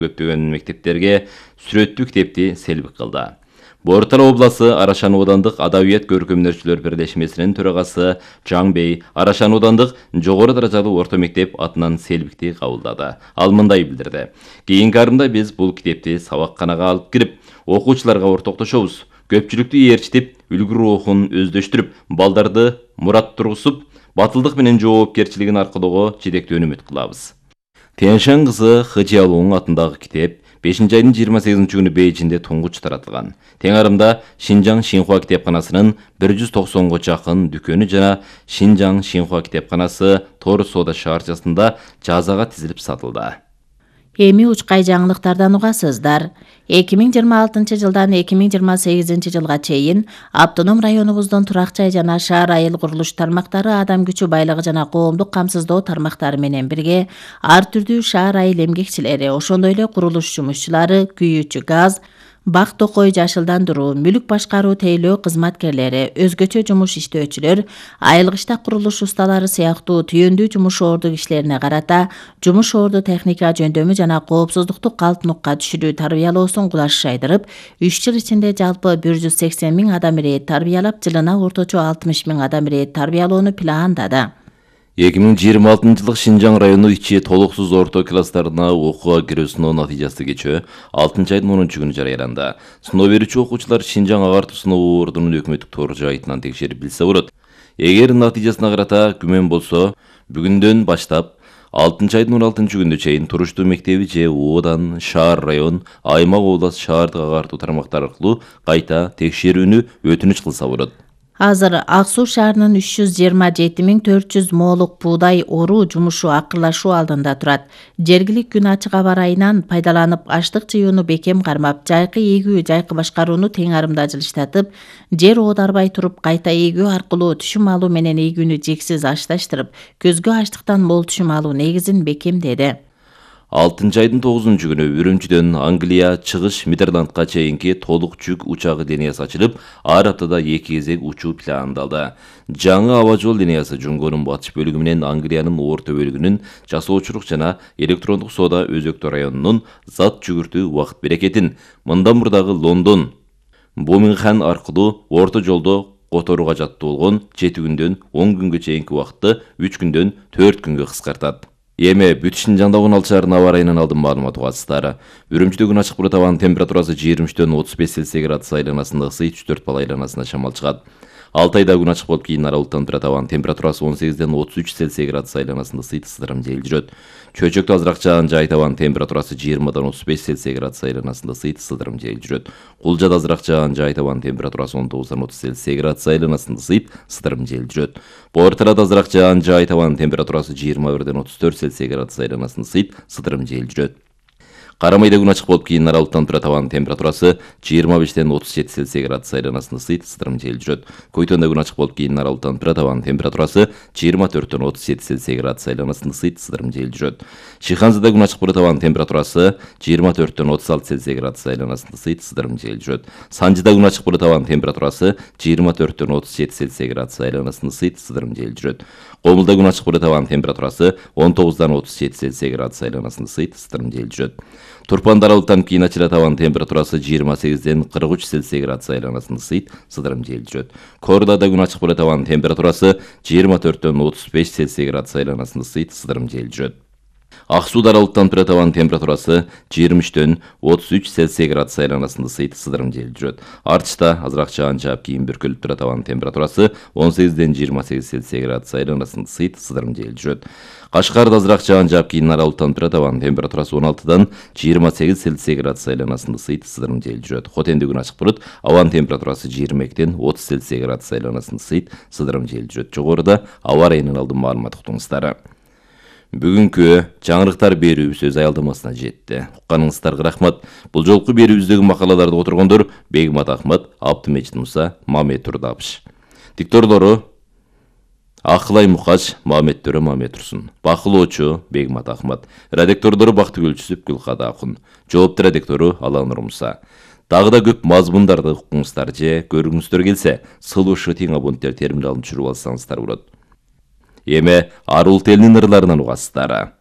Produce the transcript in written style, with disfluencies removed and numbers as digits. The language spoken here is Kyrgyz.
көптөгөн мектептерге сүрөттүү китепти селбик кылды. Бортала обласы Арашан аудандык Адабият көркөмдөөчүлөр бирлешмесинин төрагасы Жан Бей Арашан аудандык жогору даражалуу орто мектеп атынан селбикти кабылдады. Ал мындай билдирди: "Кийинки арымда биз бул китепти сабакканага алып кирип, окуучуларга ортоктошобуз. Көпчүлүктү ээрчитип, үлгү рухун өздөштүрүп, балдарды мурат тургузуп, батылдык менен жоопкерчилигин аркылоого жетектүү үмүт кылабыз." Тяньшань кызы Хы Жиалуң атындагы китеп 5-айдын 28 күнү Бейжинде туңгуч таратылган. Тең арымда Шинжаң Шинхуа китепканасынын 190го жакын дүкөнү жана Шинжаң Шинхуа китепканасы Тор соода шаарчасында жазага тизилип сатылды. Эми учкай жаңылыктардан угасыздар. 2026 жылдан 2028 жылга чейин автоном районубуздун турак жай жана шаар айыл курулуш тармактары адам күчү байлыгы жана коомдук камсыздоо тармактары менен бирге ар түрдүү шаар айыл эмгекчилери, ошондой эле курулуш жумушчулары, күйүүчү газ, бак токой жашылдандыруу, мүлүк башкаруу тейлөө кызматкерлери, өзгөчө жумуш иштөөчүлөр, айылгычта курулуш усталары сыяктуу түйөндүү жумуш орду кишилерине карата жумуш орду техника жөндөмү жана коопсуздукту калпнукка түшүрүү тарбиялоосун кулаш шайдырып, 3 жыл ичинде жалпы 180 000 адам ирээт тарбиялап, жылына орточо 60 000 адам ирээт тарбиялоону пландады. 2026 жылдык Шинжаң району ичи толуксуз орто класстарына окууга кирүү сыноо натыйжасы кечөө 6-айдын 10 күнү жарыяланды. Сыноо берүүчү окуучулар Шинжаң агартуу сыноо ордунун өкмөттүк тор жайтынан текшерип билсе болот. Эгер натыйжасына карата күмөн болсо, бүгүндөн баштап 6-айдын 16 күнүнө чейин туруштуу мектеби же оодан, шаар район, аймак облас шаардык агартуу тармактары аркылуу кайта текшерүүнү өтүнүч кылса болот. Азыр Ак Суу шаарынын 327 400 моолук буудай оруу жумушу акырлашуу алдында турат. Жергилик күн ачык аба ырайынан пайдаланып, аштык жыюуну бекем кармап, жайкы эгүү, жайкы башкарууну тең арымда жылыштатып, жер оодарбай туруп, кайта эгүү аркылуу түшүм алуу менен эгүүнү жексиз ашташтырып, көзгө аштыктан мол түшүм алуу негизин бекемдеди. 6-айдын 9 күнү Үрүмчүдөн Англия, чыгыш Нидерландка чейинки толук жүк учагы линиясы ачылып, ар аптада 2 кезек учуу пландалды. Жаңы аба жол линиясы Жунгонун батыш бөлүгү менен Англиянын орто бөлүгүнүн жасоочулук жана электрондук соода өзөктүү районунун зат жүгүртүү убакыт берекетин мындан мурдагы Лондон, Бомингхан аркылуу орто жолдо которууга жаттуу болгон 7 күндөн 10 күнгө чейинки убакытты 3 күндөн 4 күнгө кыскартат. Эми бүт Шинжаңда 16 шаарынын аба ырайынан алдын маалымат угасыздар. Үрүмчүдө күн ачык булут, абанын температурасы 23-дөн 35 Цельсий градус айланасында, ысы 3-4 балл айланасында шамал чыгат. Алтайда күн ачык болуп, кийин аралыктан турат, абанын температурасы 18-ден 33 Цельсий градус айланасында, ысы ысырым жел жүрөт. Чөйчөктө азыраак жаан жай, абанын температурасы 20-дан 35 Цельсий градус айланасында, ысы ысырым жел жүрөт. Кулжада азыраак жаан жай, абанын температурасы 19-дан 30 Цельсий градус айланасында, ысы ысырым жел жүрөт. Борталада азыраак жаан жай, абанын температурасы 21-ден 34 Цельсий градус айланасында, ысы ысырым жел жүрөт. Карамайда күн ачык болуп, кийин аралыктан турат, абанын температурасы 25-ден 37 Цельсий градус айланасында, ысы ысырым жел жүрөт. Көйтөндө күн ачык болуп, кийин аралыктан турат, абанын температурасы 24-ден 37 Цельсий градус айланасында, ысы ысырым жел жүрөт. Шиханзада күн ачык болуп, абанын температурасы 24-ден 36 Цельсий градус айланасында, ысы ысырым жел жүрөт. Санжыда күн ачык болуп, абанын температурасы 24-ден 37 Цельсий градус айланасында, ысы ысырым жел жүрөт. Комулда күн ачык болуп, абанын температурасы 19-дан 37 Цельсий градус айланасында, ысы ысырым жел жүрөт. Турпанда аралыктан кийин ачылат, абанын температурасы 28-ден 43 Цельсий градус айланасында, ысы ысырым жел жүрөт. Кордада күн ачык болуп, абанын температурасы 24-ден 35 Цельсий градус айланасында, ысы ысырым жел жүрөт. Ак Сууда аралыктан турат, абанын температурасы 23-дөн 33 Цельсий градус айланасында, ысы ысырым жел жүрөт. Артышта азыраак жаан жаап, кийин бүркөлүп турат, абанын температурасы 18-ден 28 Цельсий градус айланасында, ысы ысырым жел жүрөт. Кашкарда азыраак жаан жаап, кийин аралыктан турат, абанын температурасы 16-дан 28 Цельсий градус айланасында, ысы ысырым жел жүрөт. Хотенде күн ачык болот, абанын температурасы 22-ден 30 Цельсий градус айланасында, ысы ысырым жел жүрөт. Жогоруда аба ырайынан алдын маалымат уктуңуздар. Бүгүнкү жаңырыктар берүүбүз өз аялдамасына жетти. Укканыңыздарга рахмат. Бул жолку берүүбүздөгү макалаларды отургондор Бегмат Ахмат, Абдымежит Муса, Мамет Турдабыш. Дикторлору Акылай Мукач, Мамет Төрө, Мамет Турсун. Бакылоочу Бегмат Ахмат. Редактордору Бактыгүл Чүсүп, Гүлкада Акун. Жоопту редактору Алан Румса. Дагы да көп мазмундарды укуңуздар же көргүңүздөр келсе, сылышы тең абоненттер терминалын түшүрүп алсаңыздар болот. Эми арул телинин ырларынан угасыздар.